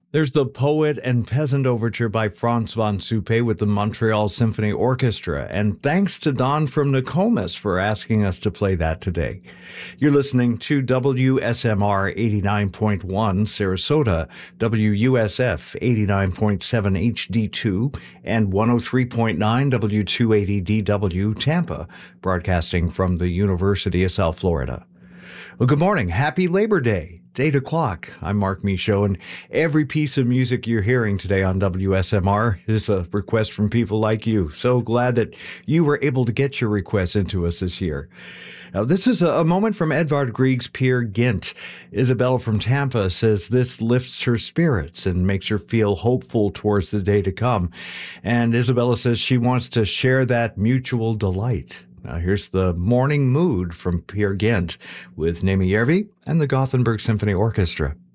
There's the Poet and Peasant Overture by Franz von Suppé with the Montreal Symphony Orchestra. And thanks to Don from Nokomis for asking us to play that today. You're listening to WSMR 89.1 Sarasota, WUSF 89.7 HD2, and 103.9 W280DW Tampa, broadcasting from the University of South Florida. Well, good morning. Happy Labor Day. It's 8 o'clock. I'm Mark Michaud, and every piece of music you're hearing today on WSMR is a request from people like you. So glad that you were able to get your requests into us this year. Now, this is a moment from Edvard Grieg's Peer Gynt. Isabella from Tampa says this lifts her spirits and makes her feel hopeful towards the day to come. And Isabella says she wants to share that mutual delight. Now, here's the Morning Mood from Peer Gynt with Nemi Järvi and the Gothenburg Symphony Orchestra.